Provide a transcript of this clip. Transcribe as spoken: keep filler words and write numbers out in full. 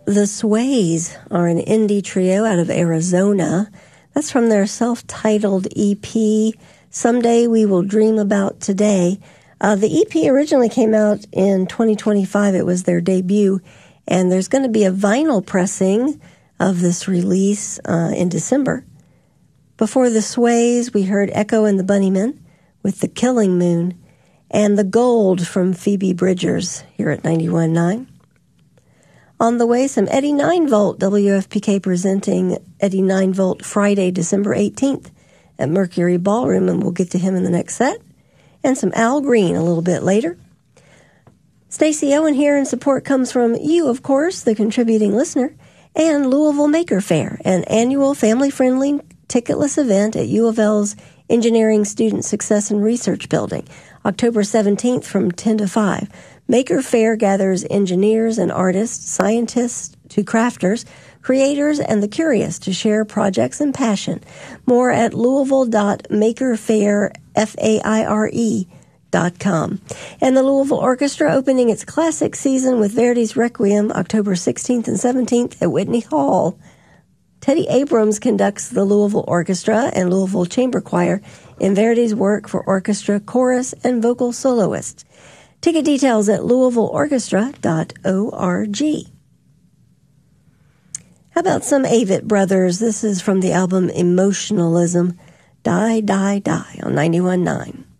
The Sways are an indie trio out of Arizona. That's from their self-titled E P, Someday We Will Dream About Today. Uh, the E P originally came out in twenty twenty-five. It was their debut, and there's going to be a vinyl pressing of this release uh, in December. Before the Sways, we heard Echo and the Bunnymen with The Killing Moon, and The Gold from Phoebe Bridgers here at ninety-one point nine. On the way, some Eddie nine volt, W F P K presenting Eddie nine volt Friday, December eighteenth at Mercury Ballroom, and we'll get to him in the next set. And some Al Green a little bit later. Stacey Owen here, and support comes from you, of course, the contributing listener, and Louisville Maker Faire, an annual family-friendly ticketless event at U of L's Engineering Student Success and Research Building, October seventeenth from ten to five. Maker Faire gathers engineers and artists, scientists to crafters, creators, and the curious to share projects and passion. More at louisville dot maker faire, F A I R E, dot com. And the Louisville Orchestra opening its classic season with Verdi's Requiem, October sixteenth and seventeenth at Whitney Hall. Teddy Abrams conducts the Louisville Orchestra and Louisville Chamber Choir in Verdi's work for orchestra, chorus, and vocal soloists. Ticket details at louisville orchestra dot org. How about some Avett Brothers? This is from the album Emotionalism, Die, Die, Die on ninety-one point nine.